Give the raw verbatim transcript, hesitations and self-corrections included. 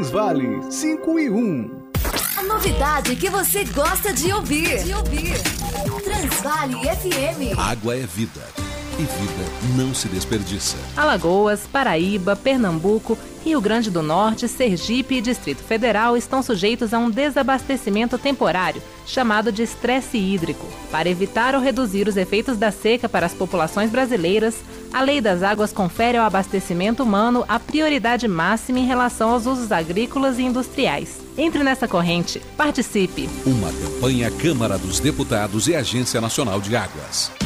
Transvale cinco e um. A novidade que você gosta de ouvir. De ouvir. Transvale F M. Água é vida. E vida não se desperdiça. Alagoas, Paraíba, Pernambuco, Rio Grande do Norte, Sergipe e Distrito Federal estão sujeitos a um desabastecimento temporário, chamado de estresse hídrico. Para evitar ou reduzir os efeitos da seca para as populações brasileiras, a Lei das Águas confere ao abastecimento humano a prioridade máxima em relação aos usos agrícolas e industriais. Entre nessa corrente, participe. Uma campanha Câmara dos Deputados e Agência Nacional de Águas.